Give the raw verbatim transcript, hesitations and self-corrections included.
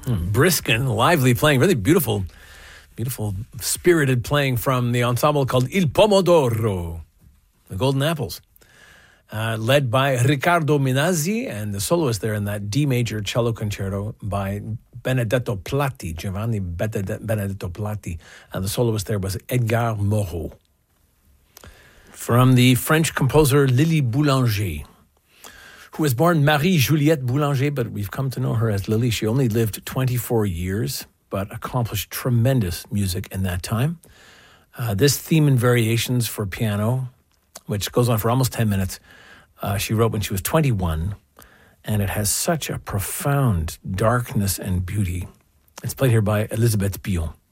Brisk and lively playing, really beautiful, beautiful, spirited playing from the ensemble called Il Pomodoro, the Golden Apples, uh, led by Riccardo Minazzi, and the soloist there in that D major cello concerto by Benedetto Platti, Giovanni Benedetto Platti, and the soloist there was Edgar Moreau. From the French composer Lily Boulanger, who was born Marie-Juliette Boulanger, but we've come to know her as Lily. She only lived twenty-four years, but accomplished tremendous music in that time. Uh, this theme and variations for piano, which goes on for almost ten minutes, uh, she wrote when she was twenty-one, and it has such a profound darkness and beauty. It's played here by Elisabeth Bion.